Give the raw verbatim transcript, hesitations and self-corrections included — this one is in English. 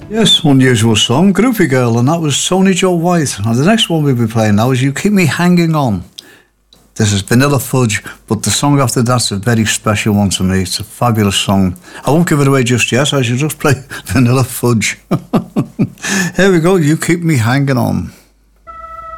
Yes, unusual song, Groupie Girl, and that was Tony Joe White. And the next one we'll be playing now is You Keep Me Hanging On. This is Vanilla Fudge, but the song after that's a very special one to me. It's a fabulous song. I won't give it away just yet, I should just play Vanilla Fudge. Here we go, You Keep Me Hanging On.